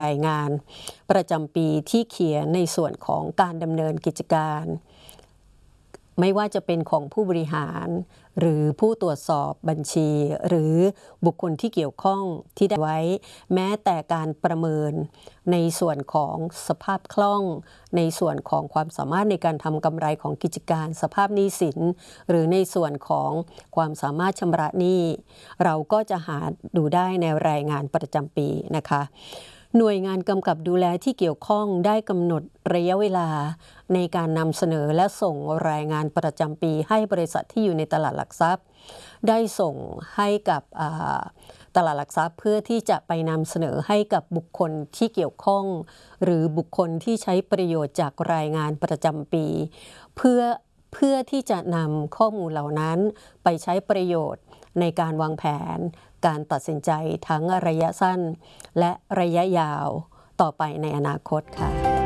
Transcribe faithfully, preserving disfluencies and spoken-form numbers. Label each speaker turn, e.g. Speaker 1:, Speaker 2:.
Speaker 1: รายงานประจำปีที่เขียนในส่วนของการดำเนินกิจการไม่ว่าจะเป็นของผู้บริหารหรือผู้ตรวจสอบบัญชีหรือบุคคลที่เกี่ยวข้องที่ได้ไว้แม้แต่การประเมินในส่วนของสภาพคล่องในส่วนของความสามารถในการทำกำไรของกิจการสภาพหนี้สินหรือในส่วนของความสามารถชำระหนี้เราก็จะหาดูได้ในรายงานประจำปีนะคะหน่วยงานกำกับดูแลที่เกี่ยวข้องได้กำหนดระยะเวลาในการนำเสนอและส่งรายงานประจำปีให้บริษัทที่อยู่ในตลาดหลักทรัพย์ได้ส่งให้กับตลาดหลักทรัพย์เพื่อที่จะไปนำเสนอให้กับบุคคลที่เกี่ยวข้องหรือบุคคลที่ใช้ประโยชน์จากรายงานประจำปีเพื่อเพื่อที่จะนำข้อมูลเหล่านั้นไปใช้ประโยชน์ในการวางแผนการตัดสินใจทั้งระยะสั้นและระยะยาวต่อไปในอนาคตค่ะ